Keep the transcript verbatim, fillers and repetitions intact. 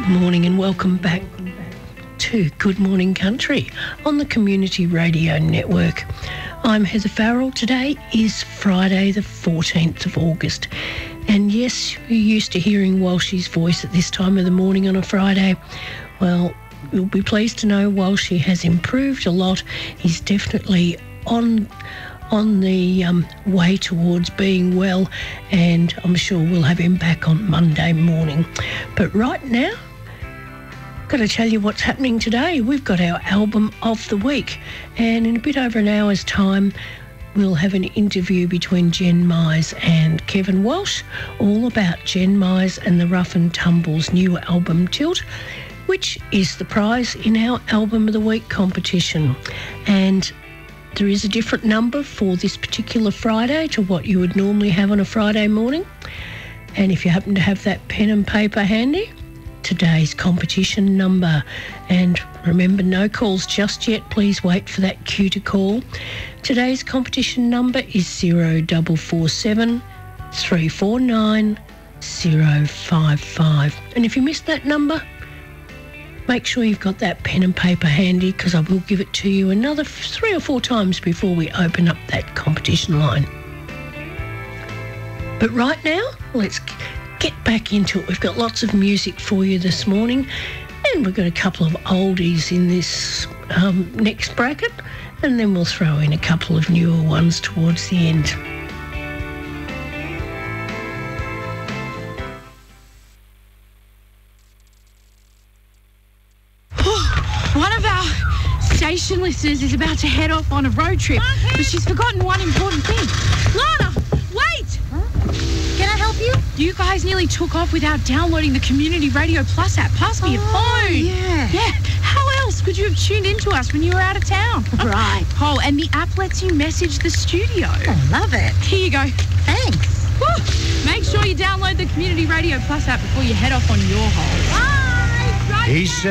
Good morning and welcome back to Good Morning Country on the Community Radio Network. I'm Heather Farrell. Today is Friday the fourteenth of August. And yes, you're used to hearing Walshy's voice at this time of the morning on a Friday. Well, you'll be pleased to know Walshy has improved a lot. He's definitely on on the um, way towards being well, and I'm sure we'll have him back on Monday morning. But right now, got to tell you what's happening today. We've got our album of the week, and in a bit over an hour's time, we'll have an interview between Jen Mize and Kevin Walsh, all about Jen Mize and the Rough and Tumble's new album Tilt, which is the prize in our Album of the Week competition. And there is a different number for this particular Friday to what you would normally have on a Friday morning. And if you happen to have that pen and paper handy, today's competition number. And remember, no calls just yet. Please wait for that cue to call. Today's competition number is zero four four seven, three four nine, zero five five. And if you missed that number, make sure you've got that pen and paper handy, because I will give it to you another three or four times before we open up that competition line. But right now, let's get back into it. We've got lots of music for you this morning, and we've got a couple of oldies in this um, next bracket, and then we'll throw in a couple of newer ones towards the end. One of our station listeners is about to head off on a road trip, okay, but she's forgotten one important thing. Lana, wait! Huh? Can I help you? You guys nearly took off without downloading the Community Radio Plus app. Pass me oh, your phone. Yeah. Yeah. How else could you have tuned into us when you were out of town? Right. Oh, and the app lets you message the studio. I love it. Here you go. Thanks. Woo. Make sure you download the Community Radio Plus app before you head off on your hole. Bye. He said